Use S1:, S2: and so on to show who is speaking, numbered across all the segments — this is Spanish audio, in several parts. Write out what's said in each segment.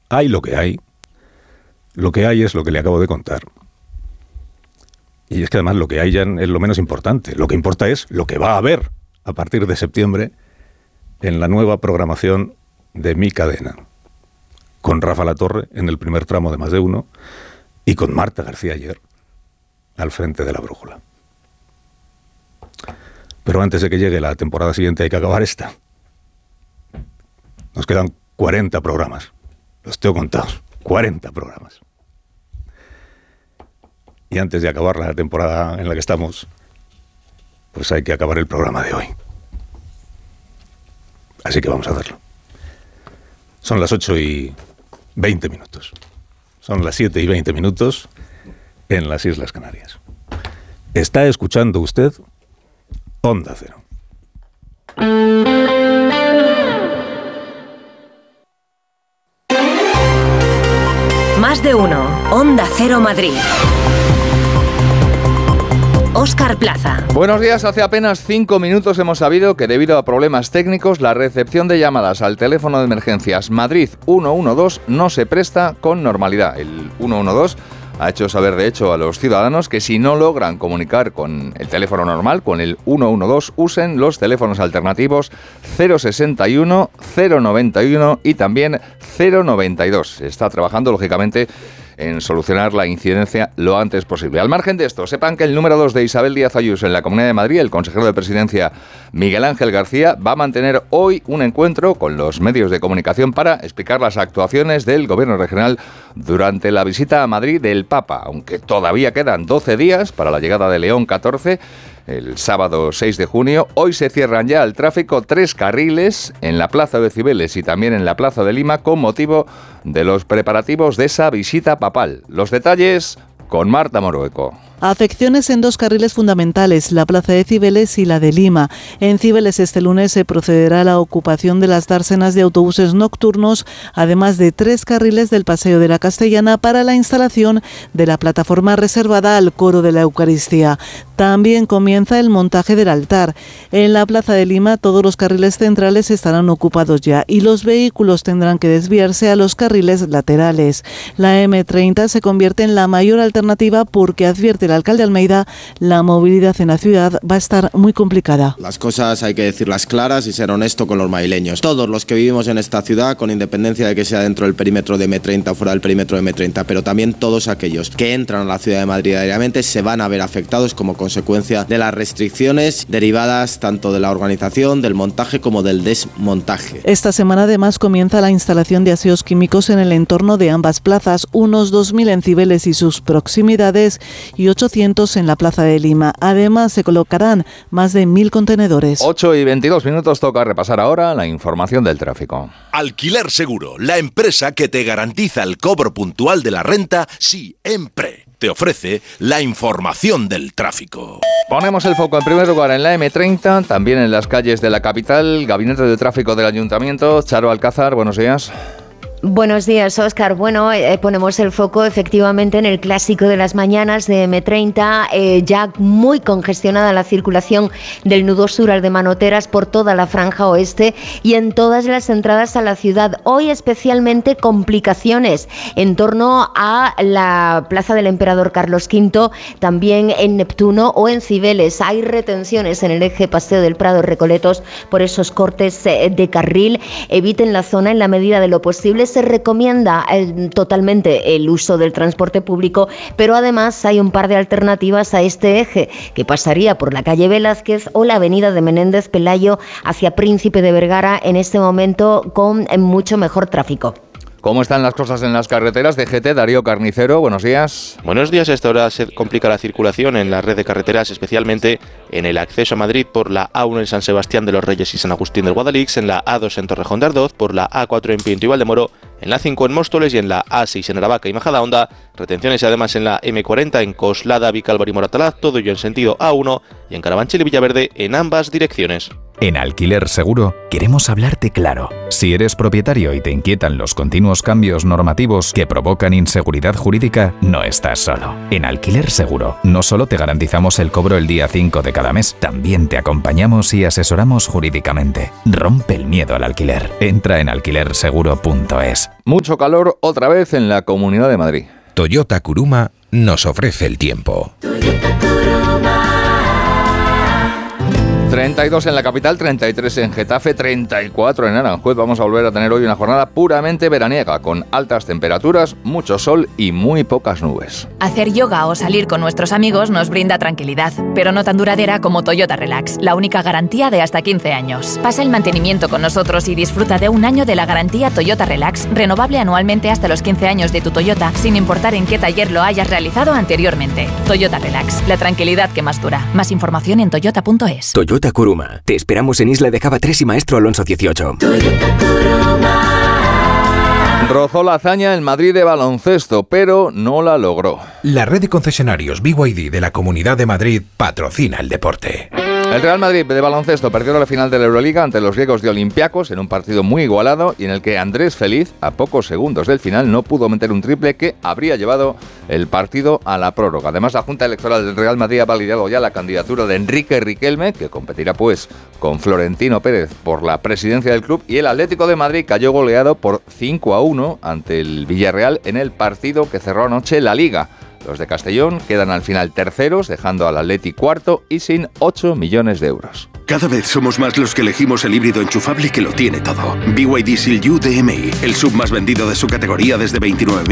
S1: hay lo que hay. Lo que hay es lo que le acabo de contar. Y es que además lo que hay ya es lo menos importante. Lo que importa es lo que va a haber a partir de septiembre en la nueva programación de mi cadena. Con Rafa Latorre en el primer tramo de Más de Uno y con Marta García Ayer al frente de La Brújula. Pero antes de que llegue la temporada siguiente hay que acabar esta. Nos quedan 40 programas. Los tengo contados. 40 programas. Y antes de acabar la temporada en la que estamos, pues hay que acabar el programa de hoy. Así que vamos a hacerlo. Son las 8:20. Son las 7:20 en las Islas Canarias. Está escuchando usted Onda Cero.
S2: Más de uno. Onda Cero Madrid. Óscar Plaza.
S3: Buenos días. Hace apenas 5 minutos hemos sabido que debido a problemas técnicos la recepción de llamadas al teléfono de emergencias Madrid 112 no se presta con normalidad. El 112 ha hecho saber de hecho a los ciudadanos que si no logran comunicar con el teléfono normal, con el 112, usen los teléfonos alternativos 061, 091 y también 092. Se está trabajando lógicamente en solucionar la incidencia lo antes posible. Al margen de esto, sepan que el número 2 de Isabel Díaz Ayuso en la Comunidad de Madrid, el consejero de Presidencia Miguel Ángel García, va a mantener hoy un encuentro con los medios de comunicación para explicar las actuaciones del Gobierno regional durante la visita a Madrid del Papa, aunque todavía quedan 12 días para la llegada de León XIV, el sábado 6 de junio. Hoy se cierran ya al tráfico 3 carriles en la Plaza de Cibeles y también en la Plaza de Lima con motivo de los preparativos de esa visita papal. Los detalles con Marta Morueco.
S4: Afecciones en 2 carriles fundamentales, la Plaza de Cibeles y la de Lima. En Cibeles este lunes se procederá a la ocupación de las dársenas de autobuses nocturnos, además de 3 carriles del Paseo de la Castellana para la instalación de la plataforma reservada al coro de la Eucaristía. También comienza el montaje del altar. En la Plaza de Lima todos los carriles centrales estarán ocupados ya y los vehículos tendrán que desviarse a los carriles laterales. La M30 se convierte en la mayor alternativa porque, advierte el alcalde Almeida, la movilidad en la ciudad va a estar muy complicada.
S5: Las cosas hay que decirlas claras y ser honesto con los madrileños. Todos los que vivimos en esta ciudad, con independencia de que sea dentro del perímetro de M30 o fuera del perímetro de M30, pero también todos aquellos que entran a la ciudad de Madrid diariamente se van a ver afectados como consecuencia de las restricciones derivadas tanto de la organización, del montaje como del desmontaje.
S4: Esta semana además comienza la instalación de aseos químicos en el entorno de ambas plazas, unos 2.000 en Cibeles y sus proximidades y 800 en la Plaza de Lima. Además, se colocarán más de 1.000 contenedores.
S3: 8:22, toca repasar ahora la información del tráfico.
S6: Alquiler Seguro, la empresa que te garantiza el cobro puntual de la renta siempre. Te ofrece la información del tráfico.
S3: Ponemos el foco en primer lugar en la M30, también en las calles de la capital. Gabinete de Tráfico del Ayuntamiento. Charo Alcázar, buenos días.
S7: Buenos días, Óscar. Bueno, ponemos el foco efectivamente en el clásico de las mañanas de M30, ya muy congestionada la circulación del nudo sur al de Manoteras por toda la franja oeste y en todas las entradas a la ciudad. Hoy especialmente complicaciones en torno a la Plaza del Emperador Carlos V, también en Neptuno o en Cibeles. Hay retenciones en el eje Paseo del Prado Recoletos por esos cortes de carril. Eviten la zona en la medida de lo posible. Se recomienda totalmente el uso del transporte público, pero además hay un par de alternativas a este eje, que pasaría por la calle Velázquez o la avenida de Menéndez Pelayo hacia Príncipe de Vergara, en este momento con mucho mejor tráfico.
S3: ¿Cómo están las cosas en las carreteras? DGT, Darío Carnicero, buenos días.
S8: Buenos días. A esta hora se complica la circulación en la red de carreteras, especialmente en el acceso a Madrid por la A1 en San Sebastián de los Reyes y San Agustín del Guadalix, en la A2 en Torrejón de Ardoz, por la A4 en Pinto y Valdemoro, en la A5 en Móstoles y en la A6 en Aravaca y Majadahonda. Retenciones además en la M40 en Coslada, Vicálvaro y Moratalaz, todo ello en sentido A1, y en Carabanchel y Villaverde en ambas direcciones.
S9: En Alquiler Seguro queremos hablarte claro. Si eres propietario y te inquietan los continuos cambios normativos que provocan inseguridad jurídica, no estás solo. En Alquiler Seguro no solo te garantizamos el cobro el día 5 de cada mes, también te acompañamos y asesoramos jurídicamente. Rompe el miedo al alquiler. Entra en alquilerseguro.es.
S3: Mucho calor otra vez en la Comunidad de Madrid.
S10: Toyota Kuruma nos ofrece el tiempo.
S3: 32 en la capital, 33 en Getafe, 34 en Aranjuez. Vamos a volver a tener hoy una jornada puramente veraniega, con altas temperaturas, mucho sol y muy pocas nubes.
S11: Hacer yoga o salir con nuestros amigos nos brinda tranquilidad, pero no tan duradera como Toyota Relax, la única garantía de hasta 15 años. Pasa el mantenimiento con nosotros y disfruta de un año de la garantía Toyota Relax, renovable anualmente hasta los 15 años de tu Toyota, sin importar en qué taller lo hayas realizado anteriormente. Toyota Relax, la tranquilidad que más dura. Más información en toyota.es.
S12: Toyota Kuruma. Te esperamos en Isla de Java 3 y Maestro Alonso 18.
S3: Rozó la hazaña el Madrid de baloncesto, pero no la logró.
S10: La red de concesionarios BYD de la Comunidad de Madrid patrocina el deporte.
S3: El Real Madrid de baloncesto perdió la final de la Euroliga ante los griegos de Olympiacos en un partido muy igualado y en el que Andrés Feliz, a pocos segundos del final, no pudo meter un triple que habría llevado el partido a la prórroga. Además, la Junta Electoral del Real Madrid ha validado ya la candidatura de Enrique Riquelme, que competirá pues con Florentino Pérez por la presidencia del club, y el Atlético de Madrid cayó goleado por 5-1 ante el Villarreal en el partido que cerró anoche la Liga. Los de Castellón quedan al final terceros, dejando al Atleti cuarto y sin 8 millones de euros.
S13: Cada vez somos más los que elegimos el híbrido enchufable que lo tiene todo. BYD Seal U DMI, el sub más vendido de su categoría desde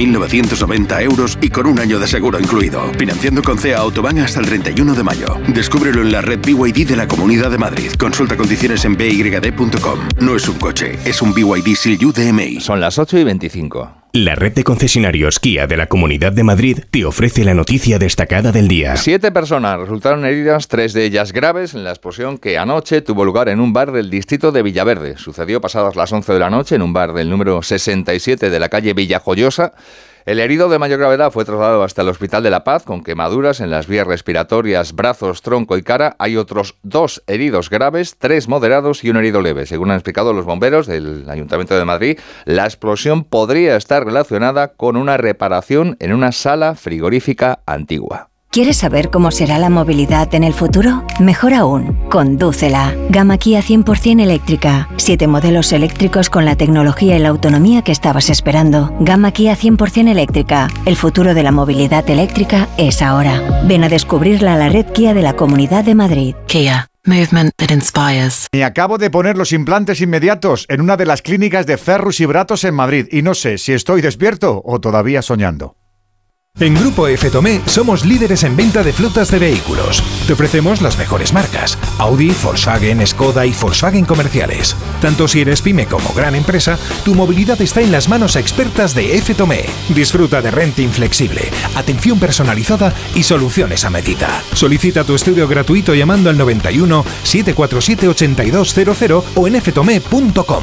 S13: 29.990 euros y con un año de seguro incluido. Financiando con CEA Autobahn hasta el 31 de mayo. Descúbrelo en la red BYD de la Comunidad de Madrid. Consulta condiciones en byd.com. No es un coche, es un BYD Seal U DMI.
S3: Son las 8:25.
S14: La red de concesionarios Kia de la Comunidad de Madrid te ofrece la noticia destacada del día.
S3: 7 personas resultaron heridas, 3 de ellas graves, en la explosión que anoche tuvo lugar en un bar del distrito de Villaverde. Sucedió pasadas las 11 de la noche en un bar del número 67 de la calle Villajoyosa. El herido de mayor gravedad fue trasladado hasta el Hospital de la Paz con quemaduras en las vías respiratorias, brazos, tronco y cara. Hay otros 2 heridos graves, 3 moderados y un herido leve. Según han explicado los bomberos del Ayuntamiento de Madrid, la explosión podría estar relacionada con una reparación en una sala frigorífica antigua.
S15: ¿Quieres saber cómo será la movilidad en el futuro? Mejor aún, condúcela. Gama Kia 100% eléctrica. 7 modelos eléctricos con la tecnología y la autonomía que estabas esperando. Gama Kia 100% eléctrica. El futuro de la movilidad eléctrica es ahora. Ven a descubrirla a la red Kia de la Comunidad de Madrid.
S16: Kia. Movement that inspires.
S17: Me acabo de poner los implantes inmediatos en una de las clínicas de Ferrus y Bratos en Madrid y no sé si estoy despierto o todavía soñando.
S10: En Grupo F. Tomé somos líderes en venta de flotas de vehículos. Te ofrecemos las mejores marcas: Audi, Volkswagen, Skoda y Volkswagen comerciales. Tanto si eres pyme como gran empresa, tu movilidad está en las manos expertas de F. Tomé. Disfruta de renting flexible, atención personalizada y soluciones a medida. Solicita tu estudio gratuito llamando al 91 747 8200 o en ftomé.com.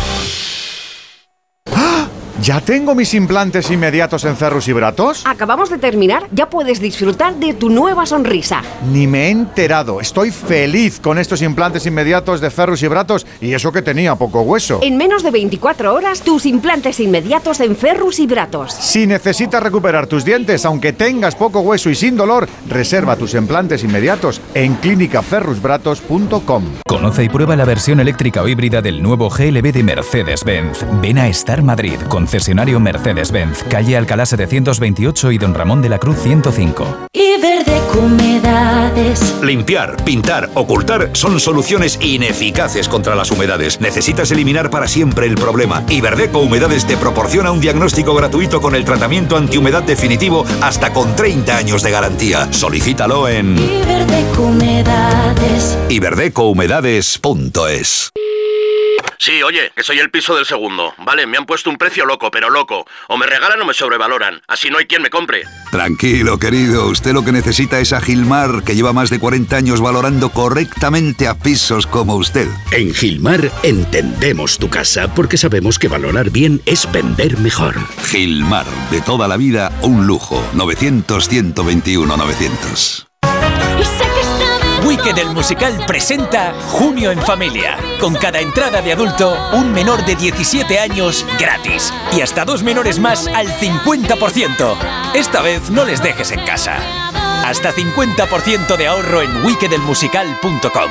S17: ¿Ya tengo mis implantes inmediatos en Ferrus y Bratos?
S18: Acabamos de terminar, ya puedes disfrutar de tu nueva sonrisa.
S17: Ni me he enterado. Estoy feliz con estos implantes inmediatos de Ferrus y Bratos y eso que tenía poco hueso.
S18: En menos de 24 horas, tus implantes inmediatos en Ferrus y Bratos.
S17: Si necesitas recuperar tus dientes, aunque tengas poco hueso y sin dolor, reserva tus implantes inmediatos en clínicaferrusbratos.com.
S9: Conoce y prueba la versión eléctrica o híbrida del nuevo GLB de Mercedes-Benz. Ven a Star Madrid, concesionario Mercedes-Benz, calle Alcalá 728 y Don Ramón de la Cruz 105.
S19: Iberdeco Humedades.
S6: Limpiar, pintar, ocultar son soluciones ineficaces contra las humedades. Necesitas eliminar para siempre el problema. Iberdeco Humedades te proporciona un diagnóstico gratuito con el tratamiento antihumedad definitivo hasta con 30 años de garantía. Solicítalo en
S19: Iberdeco Humedades.
S6: iberdecohumedades.es.
S20: Sí, oye, que soy el piso del segundo. Vale, me han puesto un precio loco, pero loco. O me regalan o me sobrevaloran. Así no hay quien me compre.
S21: Tranquilo, querido. Usted lo que necesita es a Gilmar, que lleva más de 40 años valorando correctamente a pisos como usted.
S22: En Gilmar entendemos tu casa porque sabemos que valorar bien es vender mejor.
S21: Gilmar, de toda la vida, un lujo. 900-121-900.
S19: Y sé que esta vez
S1: Wicked el musical presenta Junio en Familia. Con cada entrada de adulto, un menor de 17 años gratis. Y hasta 2 menores más al 50%. Esta vez no les dejes en casa. Hasta 50% de ahorro en wickedelmusical.com.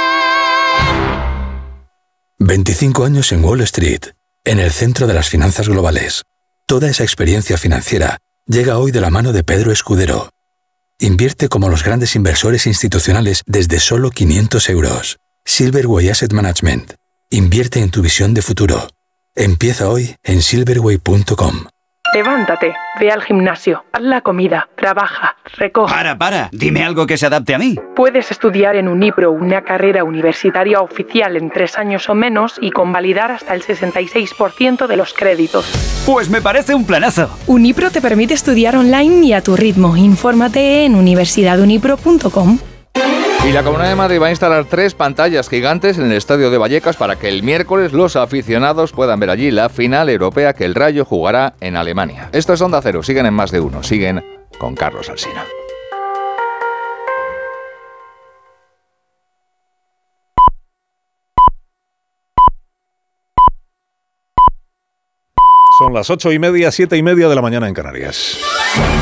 S2: 25 años en Wall Street, en el centro de las finanzas globales. Toda esa experiencia financiera llega hoy de la mano de Pedro Escudero. Invierte como los grandes inversores institucionales desde solo 500 euros. Silverway Asset Management. Invierte en tu visión de futuro. Empieza hoy en silverway.com.
S23: Levántate, ve al gimnasio, haz la comida, trabaja, recoge.
S24: Para, dime algo que se adapte a mí.
S23: Puedes estudiar en Unipro una carrera universitaria oficial en 3 años o menos y convalidar hasta el 66% de los créditos.
S24: Pues me parece un planazo.
S23: Unipro te permite estudiar online y a tu ritmo. Infórmate en universidadunipro.com.
S3: Y la Comunidad de Madrid va a instalar 3 pantallas gigantes en el Estadio de Vallecas para que el miércoles los aficionados puedan ver allí la final europea que el Rayo jugará en Alemania. Esto es Onda Cero, siguen en Más de Uno, siguen con Carlos Alsina.
S25: Son las 8:30, 7:30 de la mañana en Canarias.